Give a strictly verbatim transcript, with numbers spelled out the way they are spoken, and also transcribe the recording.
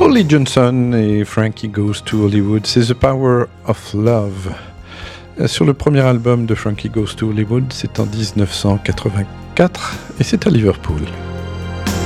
Holly Johnson et Frankie Goes to Hollywood, c'est The Power of Love. Sur le premier album de Frankie Goes to Hollywood, c'est en dix-neuf cent quatre-vingt-quatre et c'est à Liverpool.